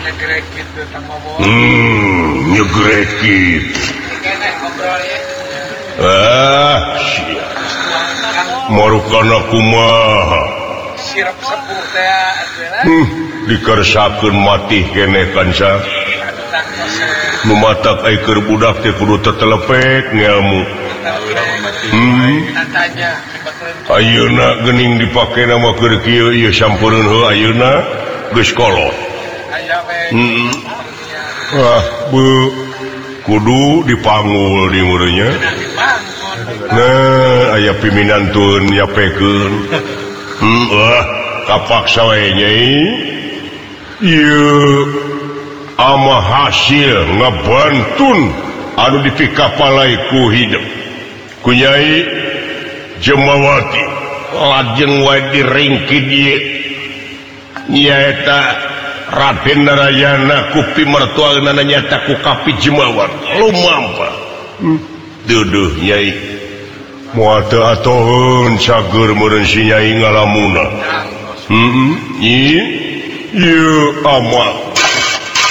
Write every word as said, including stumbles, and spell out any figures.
Hmm, nyegrekit. Ah, siap. Marukana kumaha. Hmm, dikersakeun mati keneh kanca. Nu matak ai keur budak teh kudu tetelepek ngelmu. Hmm. Ayeuna geuning dipake nama keur kieu ieu sampeureun heuh ayeuna geus kolot. Heeh. Wah, beu kudu dipanggul di meureunnya. Nah, aya piminanteun nyapekeun. Hmm, wah, kapaksa we nyai. Ieu ama hasil ngabantun anu dipikapalai ku hidup. Ku Nyai Jemawati lajeng wae diringkid ieu nyaeta Raden Narayana ku pimertuaeuna nyaeta ku Kapi Jemawat lumampa. Hmm. Duduh Nyai moal teu atoheun cager meureun si Nyai ngalamuna. Heeh. Ieu ama